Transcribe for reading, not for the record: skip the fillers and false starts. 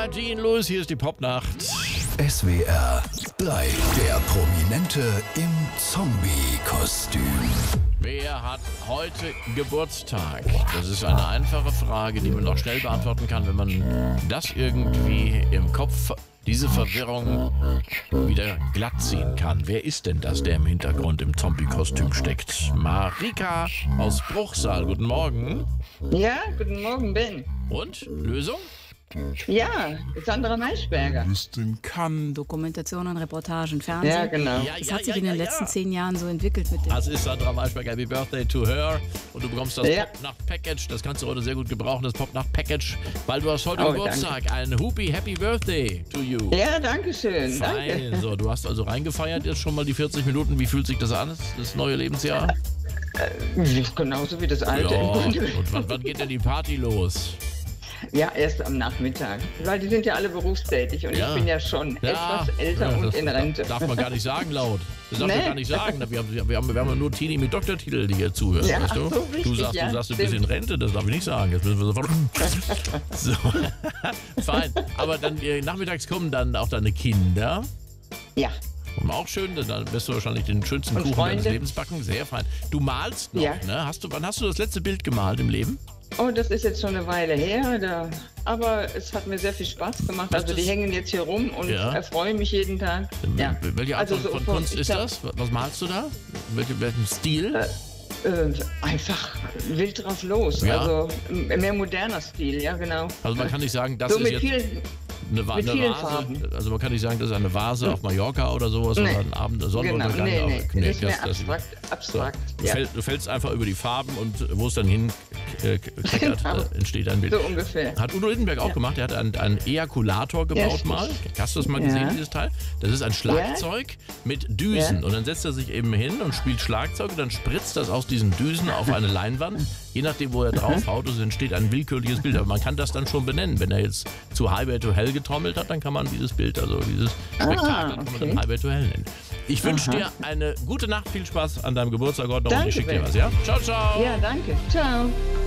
Ja, Dean Lewis, hier ist die Popnacht. SWR 3, der Prominente im Zombie-Kostüm. Wer hat heute Geburtstag? Das ist eine einfache Frage, die man auch schnell beantworten kann, wenn man das irgendwie im Kopf, diese Verwirrung wieder glatt ziehen kann. Wer ist denn das, der im Hintergrund im Zombie-Kostüm steckt? Marika aus Bruchsal, guten Morgen. Ja, guten Morgen, Ben. Und? Lösung? Ja, Sandra Maischberger. In Cannes. Dokumentationen, Reportagen, Fernsehen. Ja, genau. Das hat sich in den letzten 10 Jahren so entwickelt mit dem. Das ist Sandra Maischberger, Happy Birthday to her. Und du bekommst das Popnacht-Package. Das kannst du heute sehr gut gebrauchen, das Popnacht-Package, weil du hast heute Geburtstag. Ein Hupi Happy Birthday to you. Ja, danke schön. Fein. Danke. So, du hast also reingefeiert jetzt schon mal die 40 Minuten. Wie fühlt sich das an, das neue Lebensjahr? Genauso wie das alte. Ja, im Grunde. und wann geht denn die Party los? Ja, erst am Nachmittag. Weil die sind ja alle berufstätig und Ja. ich bin ja schon etwas älter und das in Rente. darf man gar nicht sagen laut. Das darf man Nee. gar nicht sagen. Wir haben ja nur Teenie mit Doktortitel, die hier zuhören, Ja, weißt du? so richtig, du sagst ein stimmt. bisschen Rente, das darf ich nicht sagen. Jetzt müssen wir sofort... So, fein. Aber dann nachmittags kommen dann auch deine Kinder. Ja. Und auch schön, dann wirst du wahrscheinlich den schönsten Und Kuchen deines Freunde. Lebens backen. Sehr fein. Du malst noch, Ja. ne? Wann hast du das letzte Bild gemalt im Leben? Oh, das ist jetzt schon eine Weile her. Aber es hat mir sehr viel Spaß gemacht. Was Also die das- hängen jetzt hier rum und Ja. erfreuen mich jeden Tag. Ja. Welche Art Also so von Kunst ich ist glaub, das? Was malst du da? Welchen Stil? Einfach wild drauf los. Ja. Also mehr moderner Stil, ja genau. Also man kann nicht sagen, das So ist mit jetzt vielen... eine mit vielen Vase. Farben. Also man kann nicht sagen, das ist eine Vase auf Mallorca oder sowas oder ein Abend der Genau, Sonnenuntergang. nee. Aber Das ist mehr abstrakt. Du, Ja. du fällst einfach über die Farben und wo es dann hin kleckert, Genau. entsteht ein Bild. So ungefähr. Hat Udo Lindenberg auch gemacht. Er hat einen Ejakulator gebaut stimmt. mal. Hast du das mal gesehen, Ja. dieses Teil? Das ist ein Schlagzeug mit Düsen. Ja. Und dann setzt er sich eben hin und spielt Schlagzeug und dann spritzt das aus diesen Düsen auf eine Leinwand. Je nachdem, wo er draufhaut, es entsteht ein willkürliches Bild. Aber man kann das dann schon benennen. Wenn er jetzt zu Highway to Hell getrommelt hat, dann kann man dieses Bild, also dieses Spektakel, kann man dann Highway to Hell nennen. Ich wünsche dir eine gute Nacht, viel Spaß an deinem Geburtstag heute noch und ich Danke, schicke dir Ben. was, ja? Ciao, ciao! Ja, danke. Ciao.